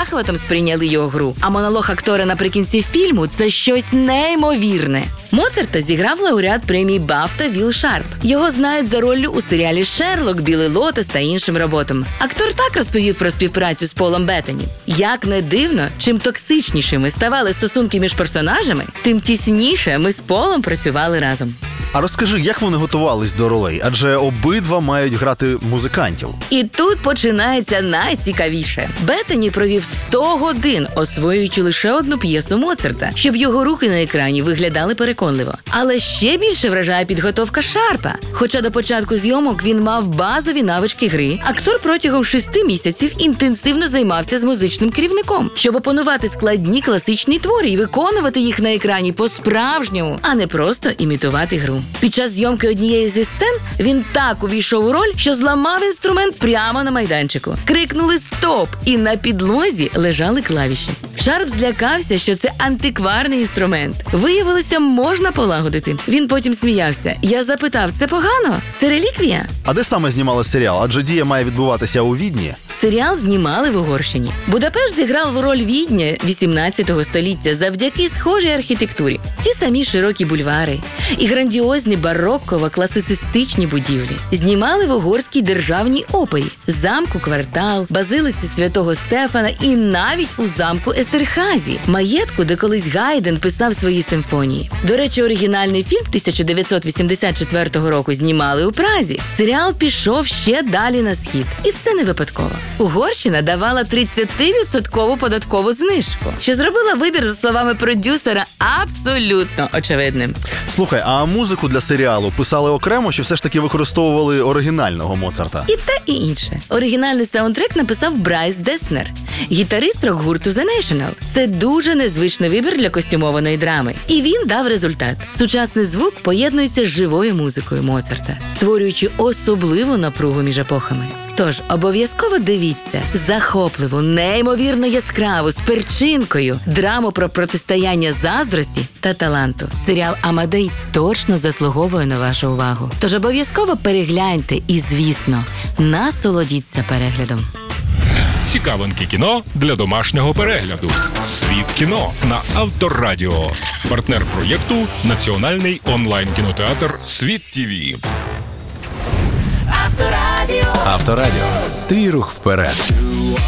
захватом сприйняли його гру, а монолог актора наприкінці фільму – це щось неймовірне. Моцарта зіграв лауреат премії Бафта Вілл Шарп. Його знають за роллю у серіалі «Шерлок», «Білий лотос» та іншим роботам. Актор так розповів про співпрацю з Полом Беттані. Як не дивно, чим токсичнішими ставали стосунки між персонажами, тим тісніше ми з Полом працювали разом. А розкажи, як вони готувались до ролей? Адже обидва мають грати музикантів. І тут починається найцікавіше. Беттані провів 100 годин, освоюючи лише одну п'єсу Моцарта, щоб його руки на екрані виглядали переконливо. Але ще більше вражає підготовка Шарпа. Хоча до початку зйомок він мав базові навички гри, актор протягом 6 місяців інтенсивно займався з музичним керівником, щоб опанувати складні класичні твори і виконувати їх на екрані по-справжньому, а не просто імітувати гру. Під час зйомки однієї зі сцен він так увійшов у роль, що зламав інструмент прямо на майданчику. Крикнули «Стоп!» і на підлозі лежали клавіші. Шарп злякався, що це антикварний інструмент. Виявилося, можна полагодити. Він потім сміявся. Я запитав, це погано? Це реліквія? А де саме знімали серіал? Адже дія має відбуватися у Відні. Серіал знімали в Угорщині. Будапешт зіграв роль Відня 18 століття завдяки схожій архітектурі. Ті самі широкі бульвари і грандіозні барокко-класицистичні будівлі. Знімали в Угорській державній опері, замку Квартал, базилиці Святого Стефана і навіть у замку Естерхазі, маєтку, де колись Гайден писав свої симфонії. До речі, оригінальний фільм 1984 року знімали у Празі. Серіал пішов ще далі на схід. І це не випадково. Угорщина давала 30% податкову знижку, що зробила вибір, за словами продюсера, абсолютно очевидним. Слухай, а музику для серіалу писали окремо, чи все ж таки використовували оригінального Моцарта? І те, і інше. Оригінальний саундтрек написав Брайс Деснер, гітарист рок-гурту The National. Це дуже незвичний вибір для костюмованої драми. І він дав результат. Сучасний звук поєднується з живою музикою Моцарта, створюючи особливу напругу між епохами. Тож, обов'язково дивіться захопливу, неймовірно яскраву, з перчинкою драму про протистояння заздрості та таланту. Серіал «Амадей» точно заслуговує на вашу увагу. Тож обов'язково перегляньте і, звісно, насолодіться переглядом. Цікавинки кіно для домашнього перегляду. «Світ кіно» на Авторадіо. Партнер проєкту – національний онлайн-кінотеатр «Світ ТІВІ». Авторадіо. Твій рух вперед.